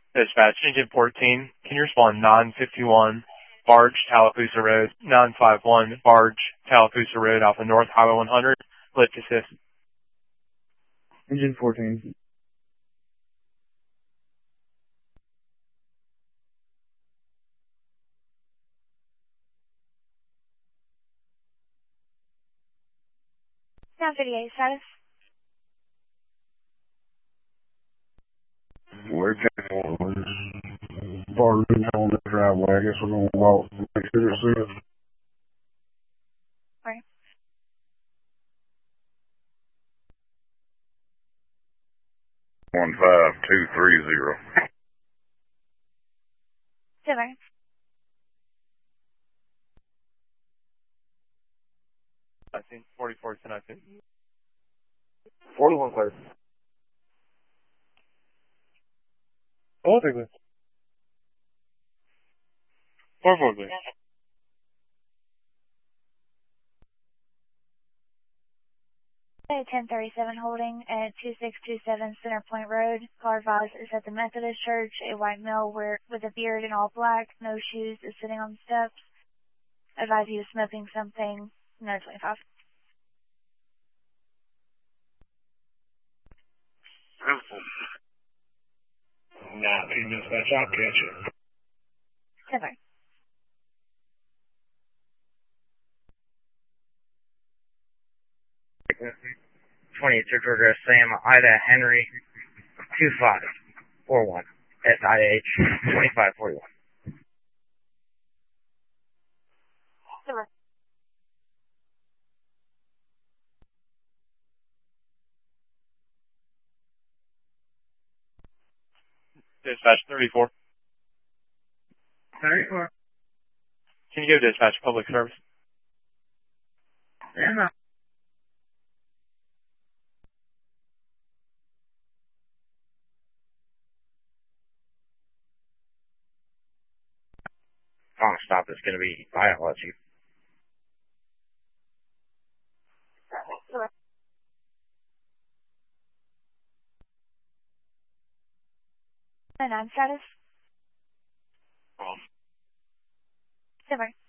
Dispatch, Engine 14, can you respond 951, Barge, Tallapoosa Road, 951, Barge, Tallapoosa Road off of North Highway 100, lift assist. Engine 14. Now 58 status. We're checking barge on the driveway. I guess we're going to walk and make sure it's in. Right. One 5230. Silver. I think 44 10, I think. 41 clear. Oh, I think that's 44 clear. Okay, 1037 holding at 2627 Center Point Road. Car advised is at the Methodist Church. A white male with a beard and all black, no shoes, is sitting on the steps. Advise he is smoking something. No 25. Nah, dispatch, I'll catch it. Silver. Church Order Sam Ida Henry 2541 SIH 2541. Silver. Dispatch 34. 34. Can you go dispatch public service? Yeah. I'll stop. It's going to be, I'll let you. Silver. And 9 status. Wrong. Silver.